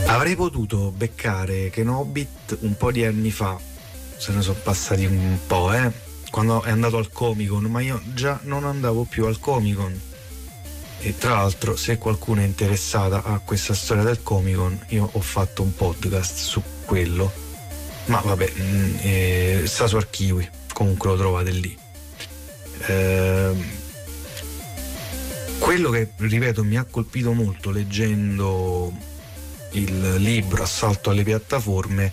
Avrei potuto beccare Kenobit un po' di anni fa, se ne sono passati un po', quando è andato al Comic Con, ma io già non andavo più al Comic Con. E tra l'altro, se qualcuno è interessata a questa storia del Comic Con, io ho fatto un podcast su quello, ma vabbè, sta su Archivi, comunque lo trovate lì. Quello che, ripeto, mi ha colpito molto leggendo il libro Assalto alle piattaforme,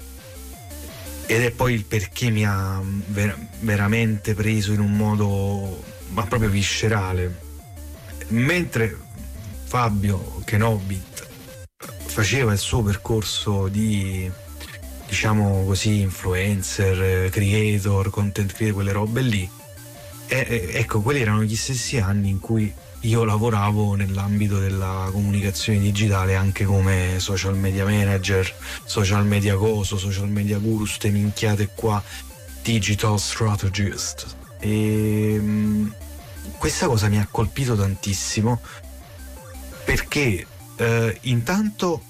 ed è poi il perché mi ha veramente preso in un modo ma proprio viscerale. Mentre Fabio Kenobit faceva il suo percorso di, diciamo così, influencer, creator, content creator, quelle robe lì, ecco, quelli erano gli stessi anni in cui io lavoravo nell'ambito della comunicazione digitale anche come social media manager, social media coso, social media guru, ste minchiate qua, digital strategist. E questa cosa mi ha colpito tantissimo perché intanto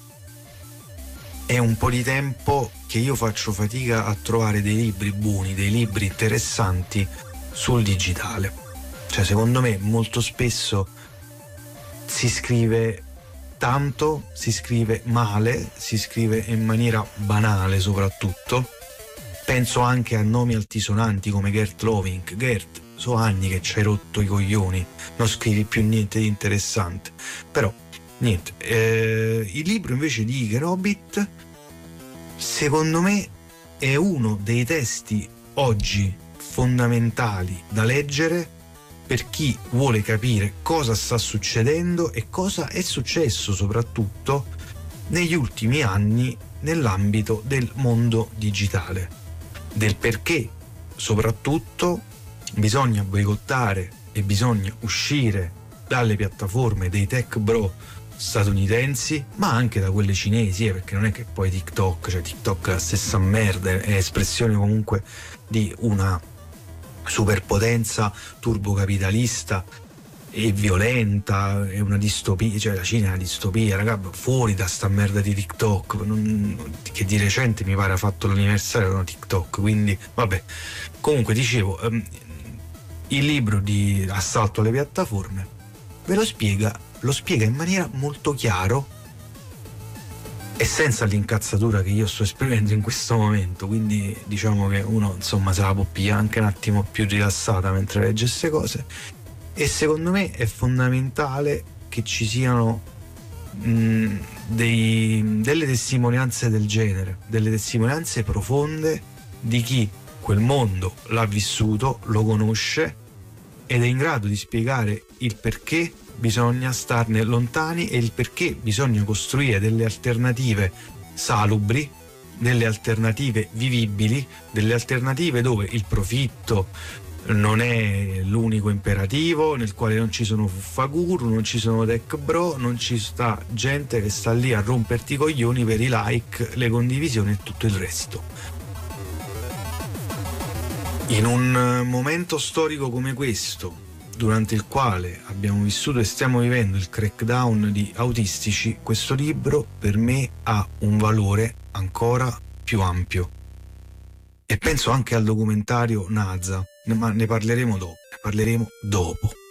è un po' di tempo che io faccio fatica a trovare dei libri buoni, dei libri interessanti sul digitale. Cioè, secondo me molto spesso si scrive tanto, si scrive male, si scrive in maniera banale soprattutto. Penso anche a nomi altisonanti come Gert Loving. Gert, so anni che ci hai rotto i coglioni, non scrivi più niente di interessante. Però niente, il libro invece di Kenobit secondo me è uno dei testi oggi fondamentali da leggere per chi vuole capire cosa sta succedendo e cosa è successo soprattutto negli ultimi anni nell'ambito del mondo digitale, del perché soprattutto bisogna boicottare e bisogna uscire dalle piattaforme dei tech bro statunitensi, ma anche da quelle cinesi, perché non è che poi TikTok è la stessa merda, è espressione comunque di una superpotenza turbocapitalista e violenta, è una distopia, cioè la Cina è una distopia, raga, fuori da sta merda di TikTok, che di recente mi pare ha fatto l'anniversario di TikTok, quindi vabbè. Comunque dicevo, il libro di Assalto alle piattaforme ve lo spiega in maniera molto chiaro e senza l'incazzatura che io sto esprimendo in questo momento, quindi diciamo che uno insomma se la può pigliare anche un attimo più rilassata mentre legge queste cose. E secondo me è fondamentale che ci siano delle testimonianze del genere, delle testimonianze profonde di chi quel mondo l'ha vissuto, lo conosce ed è in grado di spiegare il perché bisogna starne lontani e il perché bisogna costruire delle alternative salubri, delle alternative vivibili, delle alternative dove il profitto non è l'unico imperativo, nel quale non ci sono fuffaguru, non ci sono tech bro, non ci sta gente che sta lì a romperti i coglioni per i like, le condivisioni e tutto il resto. In un momento storico come questo, durante il quale abbiamo vissuto e stiamo vivendo il crackdown di autistici, questo libro per me ha un valore ancora più ampio. E penso anche al documentario NASA, ma ne parleremo dopo.